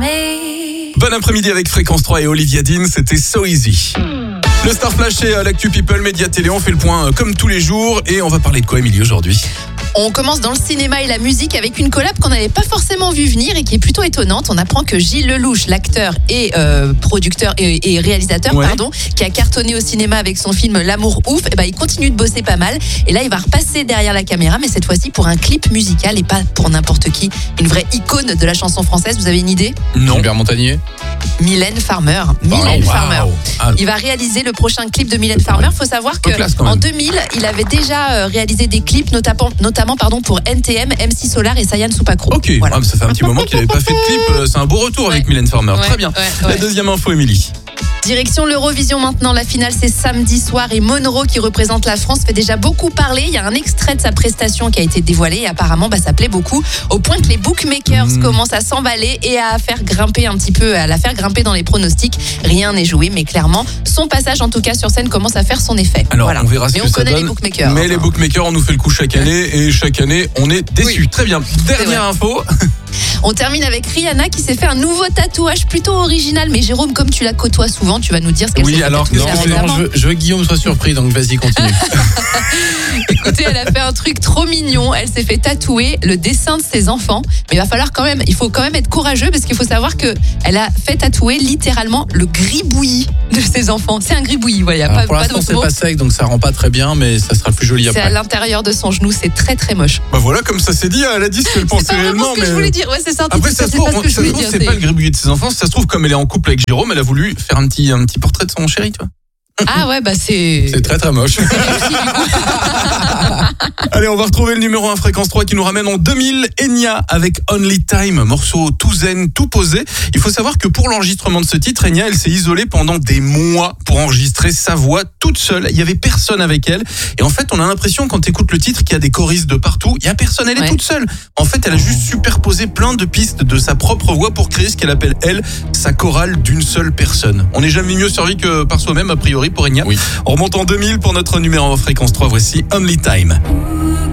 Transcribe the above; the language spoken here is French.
Bon après-midi avec Fréquence 3 et Olivia Dean, c'était So Easy. Le Star Flash et l'Actu People, Média Télé, on fait le point comme tous les jours et on va parler de quoi, Émilie, aujourd'hui? On commence dans le cinéma et la musique avec une collab qu'on n'avait pas forcément vu venir et qui est plutôt étonnante. On apprend que Gilles Lelouch, l'acteur et producteur et réalisateur, qui a cartonné au cinéma avec son film L'amour ouf, il continue de bosser pas mal. Et là, il va repasser derrière la caméra, mais cette fois-ci pour un clip musical et pas pour n'importe qui. Une vraie icône de la chanson française. Vous avez une idée? Non. Hubert Montagnier. Mylène Farmer. Farmer. Il va réaliser le prochain clip de Mylène Farmer. Il faut savoir qu'en 2000, il avait déjà réalisé des clips, notamment pour NTM, MC Solar et Sayan Soupakro. Ok, voilà. Ça fait un petit moment qu'il n'avait pas fait de clip. C'est un beau retour avec Mylène Farmer. Très bien. La deuxième info, Émilie. Direction l'Eurovision maintenant, la finale c'est samedi soir et Monroe qui représente la France fait déjà beaucoup parler. Il y a un extrait de sa prestation qui a été dévoilé et apparemment ça plaît beaucoup au point que les bookmakers commencent à s'emballer et à la faire grimper dans les pronostics. Rien n'est joué mais clairement son passage en tout cas sur scène commence à faire son effet. Alors on verra ce que ça donne. Les bookmakers. Mais les bookmakers on nous fait le coup chaque année et chaque année on est déçus. Très bien. Dernière info. On termine avec Rihanna qui s'est fait un nouveau tatouage plutôt original. Mais Jérôme, comme tu la côtoies souvent, tu vas nous dire ce qu'elle s'est fait. Oui, alors je veux que Guillaume soit surpris, donc vas-y, continue. Écoutez, elle a fait un truc trop mignon. Elle s'est fait tatouer le dessin de ses enfants. Mais il faut quand même être courageux parce qu'il faut savoir qu'elle a fait tatouer littéralement le gribouillis de ses enfants. C'est un gribouillis, voilà. Pour l'instant, c'est pas sec, donc ça rend pas très bien, mais ça sera plus joli après. C'est à l'intérieur de son genou, c'est très très moche. Voilà, comme ça c'est dit, elle a dit ce qu'elle pensait réellement. C'est pas vraiment ce que je voulais dire. Ouais, c'est ça. Après, ça se trouve, c'est pas le gribouillis de ses enfants. Ça se trouve, comme elle est en couple avec Jérôme, elle a voulu faire un petit portrait de son chéri, tu vois. Ah ouais, c'est... C'est très très moche. Allez, on va retrouver le numéro 1 Fréquence 3 qui nous ramène en 2000. Enya avec Only Time, morceau tout zen, tout posé. Il faut savoir que pour l'enregistrement de ce titre, Enya, elle s'est isolée pendant des mois pour enregistrer sa voix toute seule. Il y avait personne avec elle. Et en fait, on a l'impression quand tu écoutes le titre qu'il y a des choristes de partout. Il y a personne, elle est toute seule. En fait, elle a juste superposé plein de pistes de sa propre voix pour créer ce qu'elle appelle, elle, sa chorale d'une seule personne. On n'est jamais mieux servi que par soi-même, a priori, pour Enya. Oui. On remonte en 2000 pour notre numéro 1 Fréquence 3. Voici Only Time.